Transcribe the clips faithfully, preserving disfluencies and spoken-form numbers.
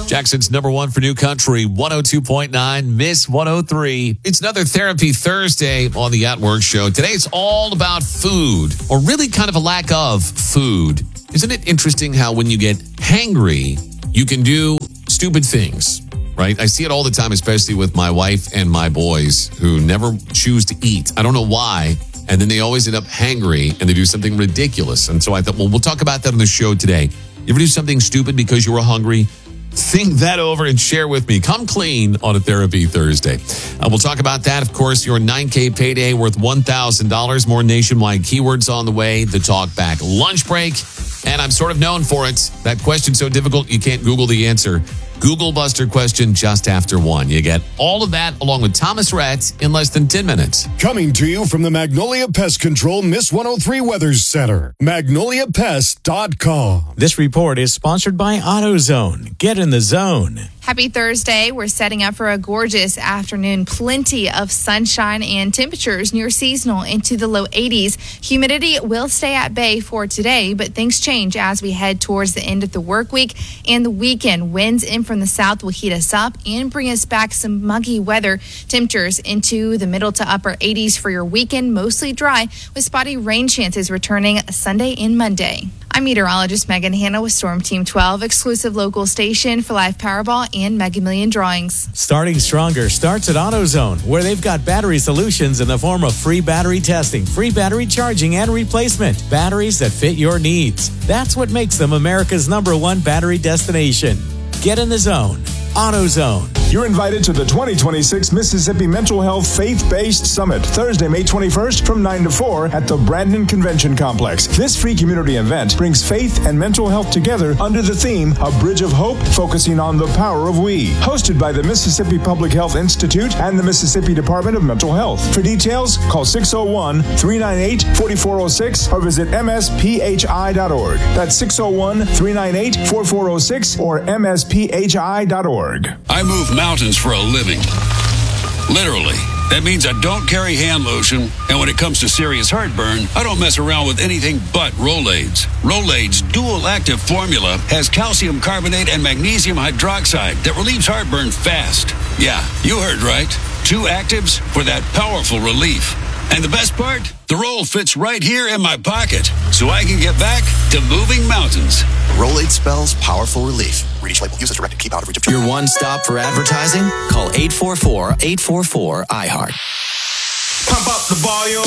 Jackson's number one for New Country, one oh two point nine, Miss one oh three. It's another Therapy Thursday on the At Work Show. Today it's all about food, or really kind of a lack of food. Isn't it interesting how when you get hangry, you can do stupid things, right? I see it all the time, especially with my wife and my boys who never choose to eat. I don't know why. And then they always end up hangry and they do something ridiculous. And so I thought, well, we'll talk about that on the show today. You ever do something stupid because you were hungry? Think that over and share with me. Come clean on a Therapy Thursday. Uh, we'll talk about that. Of course, your nine K payday worth one thousand dollars. More nationwide keywords on the way. The talk back lunch break. And I'm sort of known for it. That question so difficult you can't Google the answer. Google Buster question just after one. You get all of that along with Thomas Rhett in less than ten minutes. Coming to you from the Magnolia Pest Control Miss one oh three Weather Center. magnolia pest dot com. This report is sponsored by AutoZone. Get in the zone. Happy Thursday. We're setting up for a gorgeous afternoon. Plenty of sunshine and temperatures near seasonal into the low eighties. Humidity will stay at bay for today, but things change as we head towards the end of the work week and the weekend. Winds in from the south will heat us up and bring us back some muggy weather. Temperatures into the middle to upper eighties for your weekend, mostly dry with spotty rain chances returning Sunday and Monday. I'm meteorologist Megan Hanna with Storm Team twelve, exclusive local station for live Powerball and Mega Million drawings. Starting stronger starts at AutoZone, where they've got battery solutions in the form of free battery testing, free battery charging and replacement, batteries that fit your needs. That's what makes them America's number one battery destination. Get in the zone. AutoZone. You're invited to the twenty twenty-six Mississippi Mental Health Faith-Based Summit, Thursday, May twenty-first from nine to four at the Brandon Convention Complex. This free community event brings faith and mental health together under the theme, A Bridge of Hope, focusing on the power of we. Hosted by the Mississippi Public Health Institute and the Mississippi Department of Mental Health. For details, call six oh one, three nine eight, four four oh six or visit m s p h i dot org. That's six oh one, three nine eight, four four oh six or m s p h i dot org. I move mountains for a living. Literally. That means I don't carry hand lotion, and when it comes to serious heartburn, I don't mess around with anything but Rolaids. Rolaids' dual-active formula has calcium carbonate and magnesium hydroxide that relieves heartburn fast. Yeah, you heard right. Two actives for that powerful relief. And the best part? The roll fits right here in my pocket, so I can get back to moving mountains. Rolade spells powerful relief. Read each label. Use as directed. Keep out of reach of Your one stop for advertising? Call eight four four, eight four four, I heart. Pump up the volume.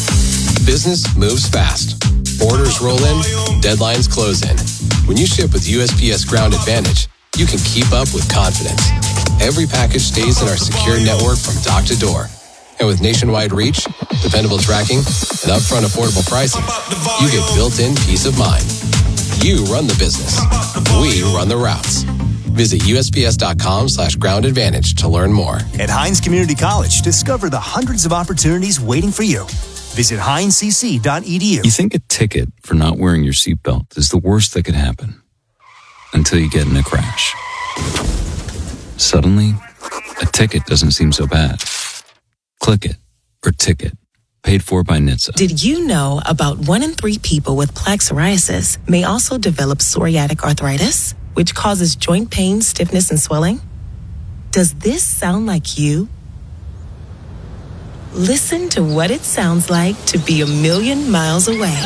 Business moves fast. Orders roll in, deadlines close in. When you ship with U S P S Ground Advantage, you can keep up with confidence. Every package stays in our secure network from dock to door. And with nationwide reach, dependable tracking, and upfront affordable pricing, you get built-in peace of mind. You run the business. We run the routes. Visit U S P S dot com slash ground advantage to learn more. At Hines Community College, discover the hundreds of opportunities waiting for you. Visit hines c c dot e d u. You think a ticket for not wearing your seatbelt is the worst that could happen until you get in a crash. Suddenly, a ticket doesn't seem so bad. Click it or ticket. Paid for by N H T S A. Did you know about one in three people with plaque psoriasis may also develop psoriatic arthritis, which causes joint pain, stiffness, and swelling? Does this sound like you? Listen to what it sounds like to be a million miles away.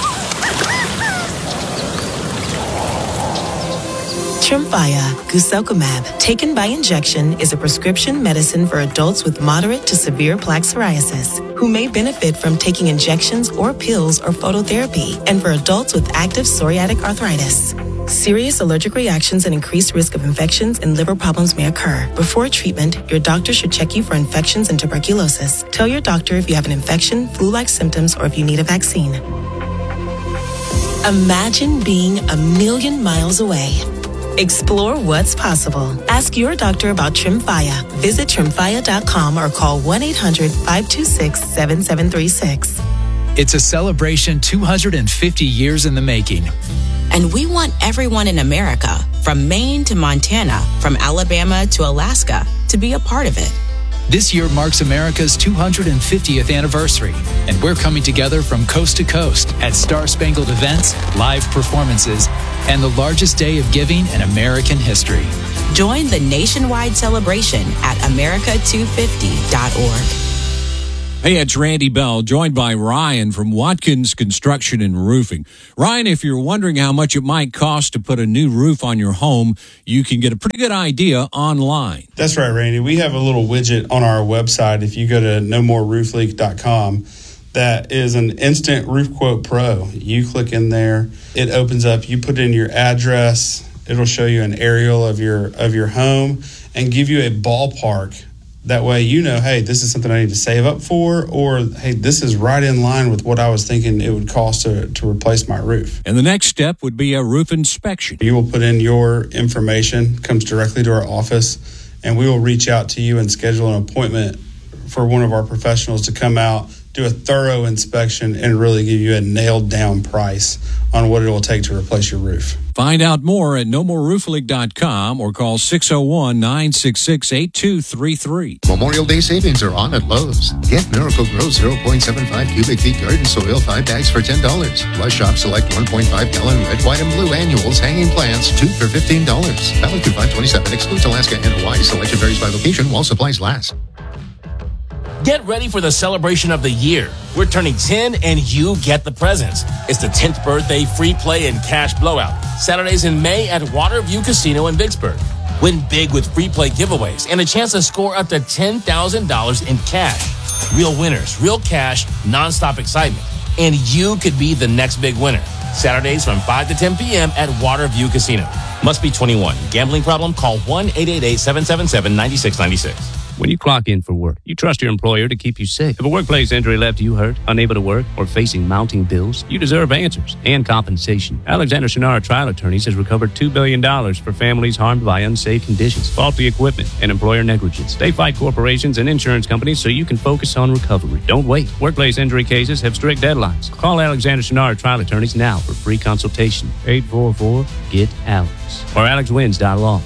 Tremfya, guselkumab, taken by injection, is a prescription medicine for adults with moderate to severe plaque psoriasis who may benefit from taking injections or pills or phototherapy, and for adults with active psoriatic arthritis. Serious allergic reactions and increased risk of infections and liver problems may occur. Before treatment, your doctor should check you for infections and tuberculosis. Tell your doctor if you have an infection, flu-like symptoms, or if you need a vaccine. Imagine being a million miles away. Explore what's possible. Ask your doctor about Tremfya. Visit tremfya dot com or call one eight hundred, five two six, seven seven three six. It's a celebration two hundred fifty years in the making. And we want everyone in America, from Maine to Montana, from Alabama to Alaska, to be a part of it. This year marks America's two hundred fiftieth anniversary, and we're coming together from coast to coast at star-spangled events, live performances, and the largest day of giving in American history. Join the nationwide celebration at america two fifty dot org. Hey, it's Randy Bell, joined by Ryan from Watkins Construction and Roofing. Ryan, if you're wondering how much it might cost to put a new roof on your home, you can get a pretty good idea online. That's right, Randy. We have a little widget on our website. If you go to no more roof leak dot com, that is an instant roof quote pro. You click in there, it opens up, you put in your address, it'll show you an aerial of your of your home and give you a ballpark. That way you know, hey, this is something I need to save up for, or, hey, this is right in line with what I was thinking it would cost to, to replace my roof. And the next step would be a roof inspection. You will put in your information, comes directly to our office, and we will reach out to you and schedule an appointment for one of our professionals to come out, do a thorough inspection, and really give you a nailed down price on what it will take to replace your roof. Find out more at no more roof leak dot com or call six oh one, nine six six, eight two three three. Memorial Day savings are on at Lowe's. Get Miracle Grow zero point seven five cubic feet garden soil, five bags for ten dollars. Plus shop select one point five gallon red, white, and blue annuals hanging plants, two for fifteen dollars. Valid through five twenty-seven. Excludes Alaska and Hawaii. Selection varies by location while supplies last. Get ready for the celebration of the year. We're turning ten and you get the presents. It's the tenth birthday free play and cash blowout. Saturdays in May at Waterview Casino in Vicksburg. Win big with free play giveaways and a chance to score up to ten thousand dollars in cash. Real winners, real cash, nonstop excitement. And you could be the next big winner. Saturdays from five to ten p.m. at Waterview Casino. Must be twenty-one. Gambling problem? Call one eight eight eight, seven seven seven, nine six nine six. When you clock in for work, you trust your employer to keep you safe. If a workplace injury left you hurt, unable to work, or facing mounting bills, you deserve answers and compensation. Alexander Shinara Trial Attorneys has recovered two billion dollars for families harmed by unsafe conditions, faulty equipment, and employer negligence. They fight corporations and insurance companies so you can focus on recovery. Don't wait. Workplace injury cases have strict deadlines. Call Alexander Shinara Trial Attorneys now for free consultation. eight four four, G E T Alex or alex wins dot law.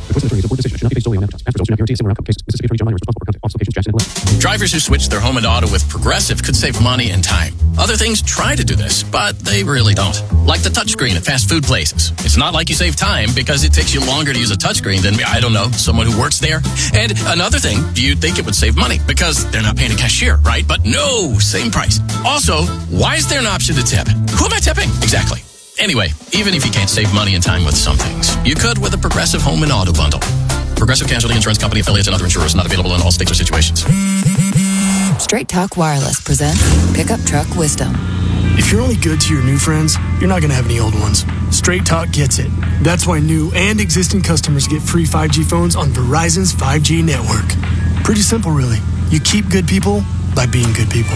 Drivers who switch their home and auto with Progressive could save money and time. Other things try to do this, but they really don't. Like the touchscreen at fast food places. It's not like you save time because it takes you longer to use a touchscreen than, I don't know, someone who works there. And another thing, you'd think it would save money because they're not paying a cashier, right? But no, same price. Also, why is there an option to tip? Who am I tipping? Exactly. Anyway, even if you can't save money and time with some things, you could with a Progressive Home and Auto Bundle. Progressive Casualty Insurance Company, affiliates, and other insurers. Not available in all states or situations. Straight Talk Wireless presents Pickup Truck Wisdom. If you're only good to your new friends, you're not going to have any old ones. Straight Talk gets it. That's why new and existing customers get free five G phones on Verizon's five G network. Pretty simple, really. You keep good people by being good people.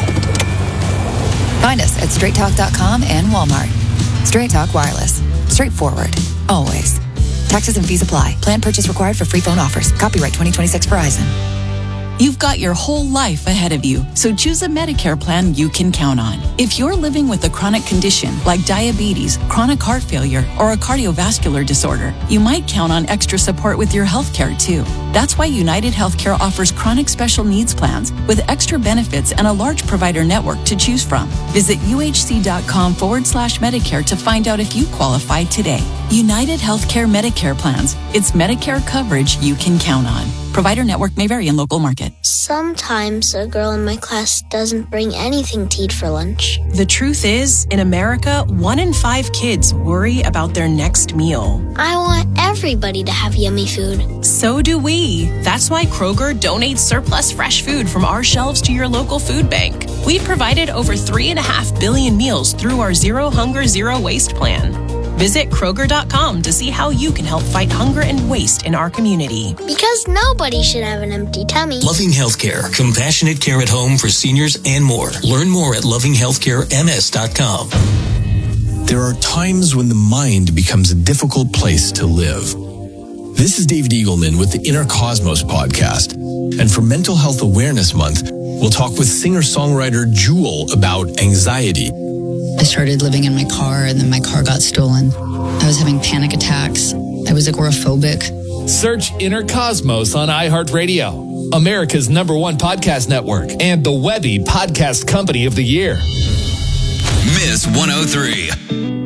Find us at straight talk dot com and Walmart. Straight Talk Wireless. Straightforward. Always. Taxes and fees apply. Plan purchase required for free phone offers. Copyright twenty twenty-six Verizon. You've got your whole life ahead of you, so choose a Medicare plan you can count on. If you're living with a chronic condition like diabetes, chronic heart failure, or a cardiovascular disorder, you might count on extra support with your health care too. That's why United Healthcare offers chronic special needs plans with extra benefits and a large provider network to choose from. Visit uhc.com forward slash Medicare to find out if you qualify today. United Healthcare Medicare plans. It's Medicare coverage you can count on. Provider network may vary in local market. Sometimes a girl in my class doesn't bring anything to eat for lunch. The truth is, in America, one in five kids worry about their next meal. I want everybody to have yummy food. So do we. That's why Kroger donates surplus fresh food from our shelves to your local food bank. We've provided over three and a half billion meals through our Zero Hunger, Zero Waste plan. Visit Kroger dot com to see how you can help fight hunger and waste in our community. Because nobody should have an empty tummy. Loving Healthcare. Compassionate care at home for seniors and more. Learn more at loving healthcare m s dot com. There are times when the mind becomes a difficult place to live. This is David Eagleman with the Inner Cosmos podcast. And for Mental Health Awareness Month, we'll talk with singer-songwriter Jewel about anxiety. I started living in my car, and then my car got stolen. I was having panic attacks. I was agoraphobic. Search Inner Cosmos on iHeartRadio, America's number one podcast network, and the Webby Podcast Company of the Year. Miss one oh three.